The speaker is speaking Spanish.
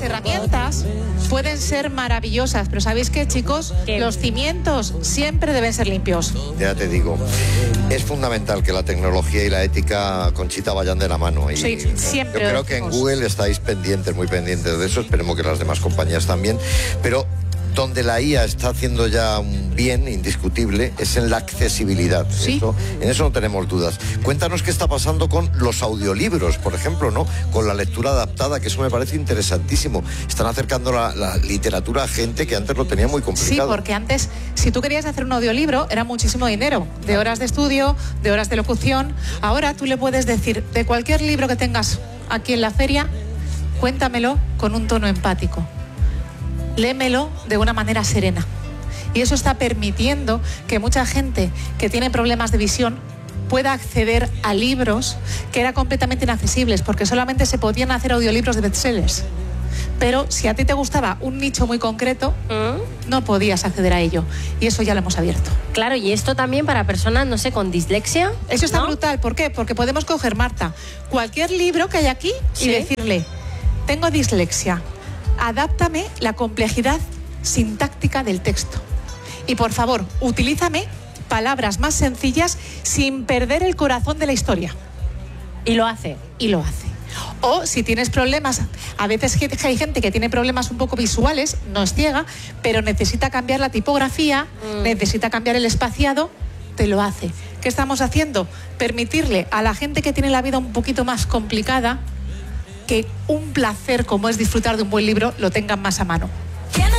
herramientas pueden ser maravillosas, pero ¿sabéis qué, chicos? Los cimientos siempre deben ser limpios. Ya te digo, es fundamental que la tecnología y la ética, Conchita, vayan de la mano. Y sí, siempre. Yo creo que en Google estáis pendientes, muy pendientes de eso. Esperemos que las demás compañías también. Pero donde la IA está haciendo ya un bien indiscutible es en la accesibilidad. Sí. En eso no tenemos dudas. Cuéntanos qué está pasando con los audiolibros, por ejemplo, ¿no? Con la lectura adaptada, que eso me parece interesantísimo. Están acercando la literatura a gente que antes lo tenía muy complicado. Sí, porque antes, si tú querías hacer un audiolibro, era muchísimo dinero, de horas de estudio, de horas de locución. Ahora tú le puedes decir, de cualquier libro que tengas aquí en la feria, cuéntamelo con un tono empático. Léemelo de una manera serena. Y eso está permitiendo que mucha gente que tiene problemas de visión pueda acceder a libros que eran completamente inaccesibles, porque solamente se podían hacer audiolibros de bestsellers. Pero si a ti te gustaba un nicho muy concreto, no podías acceder a ello. Y eso ya lo hemos abierto. Claro, y esto también para personas, no sé, con dislexia. Eso está brutal. ¿Por qué? Porque podemos coger, Marta, cualquier libro que hay aquí y decirle, tengo dislexia, adáptame la complejidad sintáctica del texto. Y por favor, utilízame palabras más sencillas sin perder el corazón de la historia. Y lo hace. Y lo hace. O si tienes problemas, a veces hay gente que tiene problemas un poco visuales, no es ciega, pero necesita cambiar la tipografía, necesita cambiar el espaciado, te lo hace. ¿Qué estamos haciendo? Permitirle a la gente que tiene la vida un poquito más complicada que un placer como es disfrutar de un buen libro lo tengan más a mano.